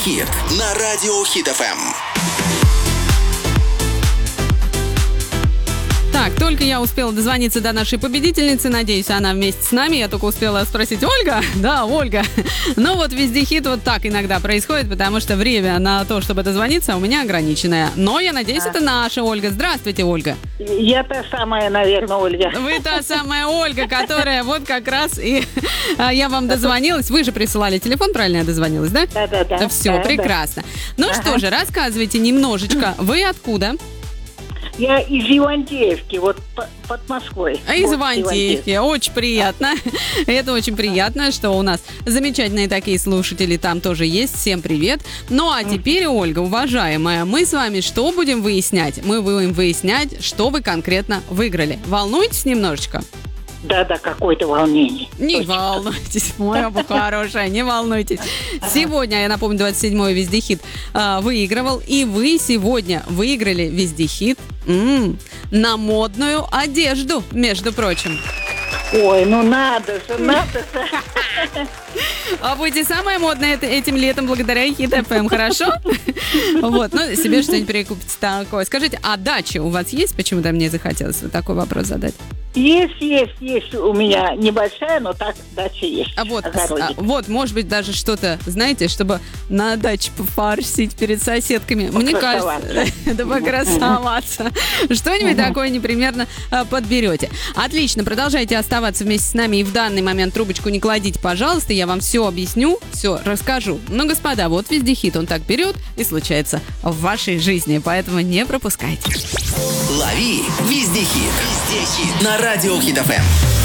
хит» на Радио Хит ФМ. Так, только я успела дозвониться до нашей победительницы. Надеюсь, она вместе с нами. Я только успела спросить: Ольга? Да, Ольга. Но вот везде хит вот так иногда происходит, потому что время на то, чтобы дозвониться, у меня ограниченное. Но я надеюсь, это наша Ольга. Здравствуйте, Ольга. Я та самая, наверное, Ольга. Вы та самая Ольга, которая вот как раз и я вам дозвонилась. Вы же присылали телефон, правильно я дозвонилась, да? Да. Все, прекрасно. Ну что же, рассказывайте немножечко. Вы откуда? Я из Ивантеевки, вот под Москвой. Из Ивантеевки. Очень приятно. Это очень приятно, что у нас замечательные такие слушатели там тоже есть. Всем привет. Ну а теперь, Ольга, уважаемая, мы с вами что будем выяснять? Мы будем выяснять, что вы конкретно выиграли. Волнуетесь немножечко? Да, какое-то волнение. Не волнуйтесь, моя хорошая, не волнуйтесь. Сегодня, я напомню, 27-й вездехит выигрывал, и вы сегодня выиграли вездехит на модную одежду, между прочим. Ой, ну надо же. А будете самое модное этим летом благодаря Хит ФМ, хорошо? Вот, ну себе что-нибудь перекупите такое. Скажите, а дача у вас есть? Почему-то мне захотелось вот такой вопрос задать. Есть у меня небольшая, но так дача есть. Вот, может быть, даже что-то, знаете, чтобы на даче пофарсить перед соседками. Мне кажется, да покрасоваться. Что-нибудь такое непримерно подберете. Отлично, продолжайте оставаться вместе с нами. И в данный момент трубочку не кладите, пожалуйста. Я вам все объясню, все расскажу. Но, господа, вот вездехит, он так берет и случается в вашей жизни. Поэтому не пропускайте. Лови вездехит на Радио Хит ФМ.